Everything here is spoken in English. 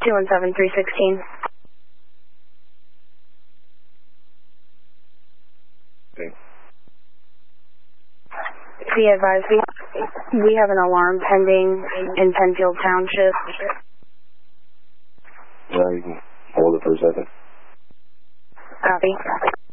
217-316. Okay. Be advised, we have an alarm pending in Penfield Township. You can hold it for a second. Copy.